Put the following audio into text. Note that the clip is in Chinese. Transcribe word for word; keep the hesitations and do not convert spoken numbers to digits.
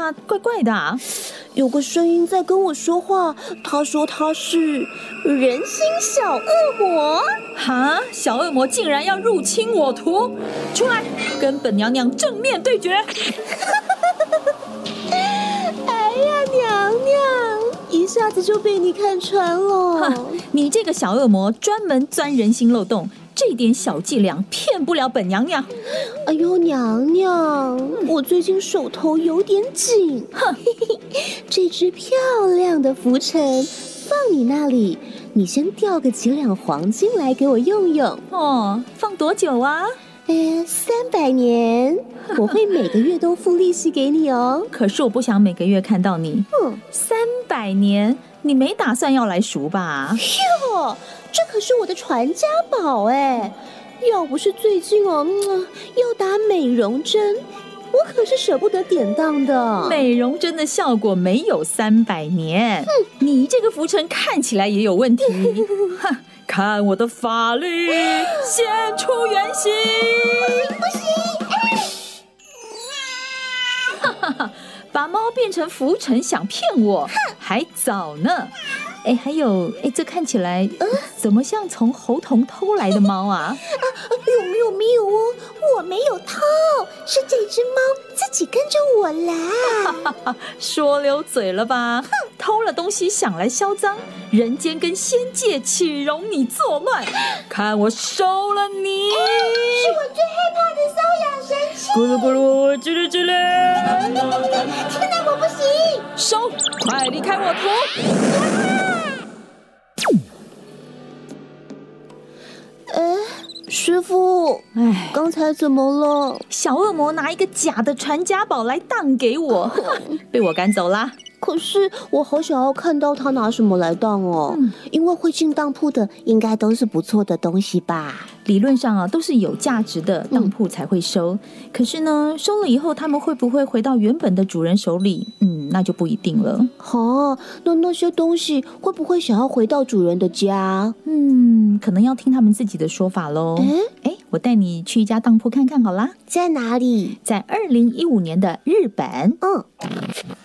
啊？怪怪的啊！ 有个声音在跟我说话，他说他是人心小恶魔。 哈，小恶魔竟然要入侵我图，出来跟本娘娘正面对决！ 哎呀，娘娘，一下子就被你看穿了。 你这个小恶魔专门钻人心漏洞，这点小伎俩骗不了本娘娘。 哎呦，娘娘，我最近手头有点紧。 哼， 这只漂亮的浮尘放你那里，你先调个几两黄金来给我用用。 哦，放多久啊？ 呃，三百年，我会每个月都付利息给你哦。 可是我不想每个月看到你。 嗯， 三百年，你没打算要来赎吧？ 哟，这可是我的传家宝哎！要不是最近哦，嗯，要打美容针，我可是舍不得典当的。 美容针的效果没有三百年。嗯，你这个浮尘看起来也有问题。哼，看我的法力现出原形！ 不行， 哈哈哈！把猫变成浮尘想骗我，还早呢。哎，还有，哎，这看起来、呃、怎么像从猴童偷来的猫啊？啊， 有没有没有哦，我没有偷，是这只猫自己跟着我来。 说溜嘴了吧？偷了东西想来嚣张，人间跟仙界岂容你作乱？看我收了你！ 哎，是我最害怕的瘙痒神器。 咕噜咕噜，叽哩叽哩。 天哪，我不行！ 收，快离开我图！ 哎，师父，哎，刚才怎么了？ 小恶魔拿一个假的传家宝来当给我，被我赶走啦。 可是我好想要看到他拿什么来当哦，嗯、因为会进当铺的应该都是不错的东西吧？ 理论上啊，都是有价值的当铺才会收。嗯、可是呢，收了以后他们会不会回到原本的主人手里？嗯，那就不一定了。 哦，那那些东西会不会想要回到主人的家？ 嗯，可能要听他们自己的说法咯。哎哎，我带你去一家当铺看看好啦。 在哪里？ 在二零一五年的日本。 嗯。